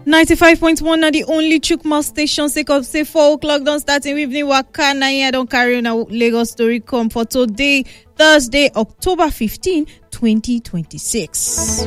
95.1 na the only Chukma station sake of say 4 o'clock don start in evening waka na here don carry una Lagos story come for today, Thursday, October 15, 2026.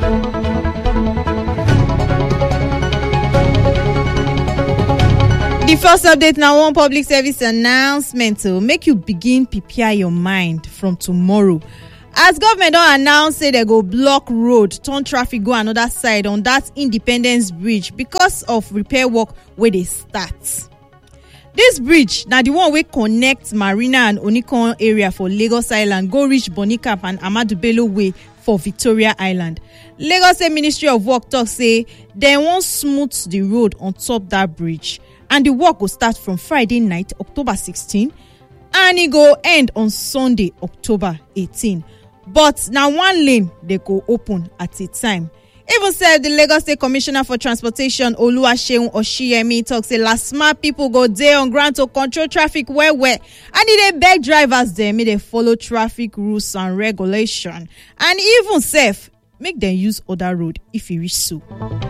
The first update now one public service announcement to make you begin prepare your mind from tomorrow. As government don announce say they go block road, turn traffic go another side on that Independence Bridge because of repair work wey dey start. This bridge na the one wey connect Marina and Onikon area for Lagos Island go reach Bonicap and Ahmadu Bello Way for Victoria Island. Lagos State Ministry of Work talk say dem wan smooth the road on top that bridge and the work go start from Friday night, October 16, and e go end on Sunday, October 18. But now one lane they go open at a time. Even said the Lagos State Commissioner for Transportation Oluwaseun Oshiyemi talk say LASTMA people go dey on ground to control traffic well and they beg drivers them make they follow traffic rules and regulation and even safe make them use other road if e reach so.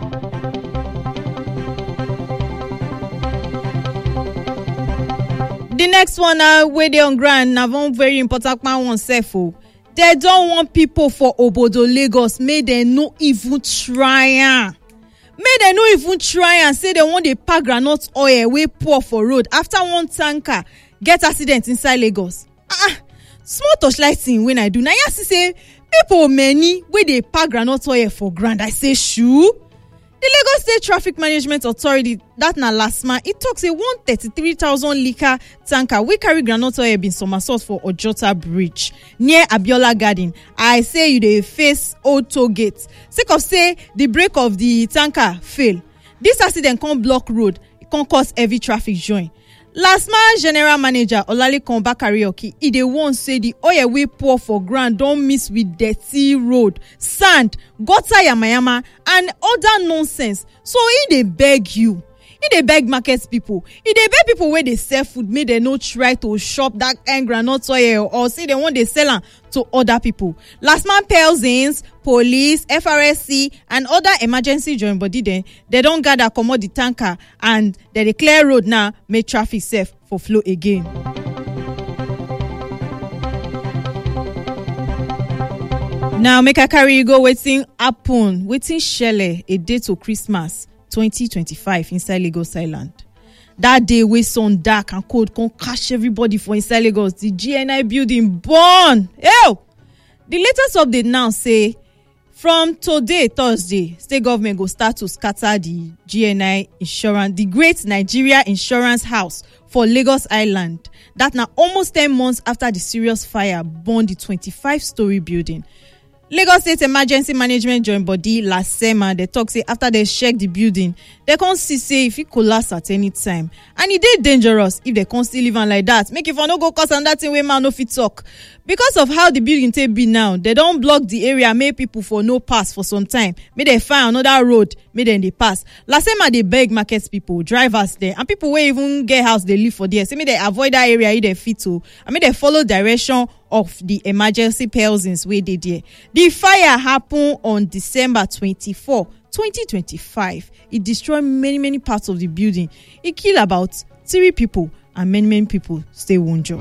The next one where they on ground na one very important one sef o. They don't want people for Obodo Lagos make dem no even try am. Make dem no even try am say they want dey pack groundnut oil wey pour for road after one tanker get accident inside Lagos. Small touchlight thing when I do. Now you see say people many wey dey pack groundnut oil for ground. I say shoo. The Lagos State Traffic Management Authority, that na LASTMA, it talks a 133,000 litre tanker wey carry groundnut oil bin somersault for Ojota Bridge near Abiola Garden. I say you dey face Old Toll Gate. Sake of say the brake of the tanker fail. This accident come block road, it can cause heavy traffic join. LASTMA General Manager Olalekan Bakari-Oki, e dey warn say the oil wey pour for ground don mix with dirty road, sand, gutter yamayama and other nonsense. So e dey beg you, e dey beg market people, e dey beg people wey dey sell food make dem no try to shop that kind groundnut oil or say dem wan dey sell am to other people. LASTMA persons, police, FRSC and other emergency join body dem don gather comot the tanker and dem dey clear road now make traffic safe for flow again. Now make I carry you go wetin happen, wetin shele a day to Christmas 2025 inside Lagos Island. That day wey sun dark and cold come catch everybody for inside Lagos, the GNI building burn. The latest update now say from today, Thursday, state government go start to scatter the GNI insurance, the Great Nigeria Insurance House for Lagos Island. That now almost 10 months after the serious fire burned the 25-story building. Lagos State Emergency Management Joint Body LASEMA, they talk say after they check the building, they can't see say if it collapse at any time. And it is dangerous if they can't still live on like that. Make if I no go cause and that thing wey man no fit talk. Because of how the building take be now, they don't block the area, make people for no pass for some time. Make they find another road, make them they pass. LASEMA they beg market people, drivers there, and people wey even get house they live for there. Say make they avoid that area if they fit to. And make they follow direction of the emergency persons wey dey there. The fire happened on December 24, 2025. It destroyed many parts of the building. It killed about 3 people and many people stay wounded.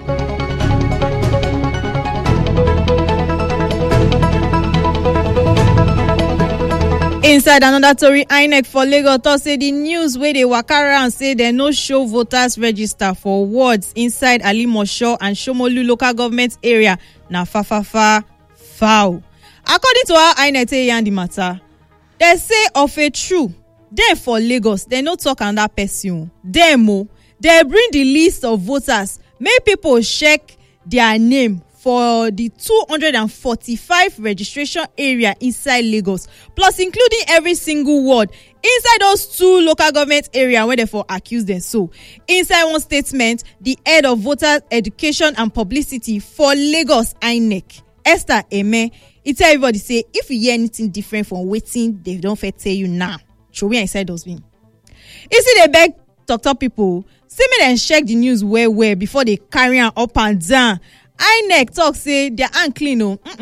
Inside another story, INEC for Lagos talk say the news wey dey waka around say dem no show voters register for wards inside Alimosho and Shomolu local government area na foul. According to how INEC take yarn the matter, they say of a true, dem for Lagos, they no talk on that person. They bring the list of voters, make people check their name for the 245 registration area inside Lagos, plus including every single ward inside those 2 local government area where they for accuse them. So, inside one statement, the head of voter education and publicity for Lagos INEC, Esther Eme, he tell everybody say if you hear anything different from waiting, they don't fit tell you now. Show we inside those bin. You see, they beg talk people, say me then check the news well before they carry on up and down. INEC talk say their hand clean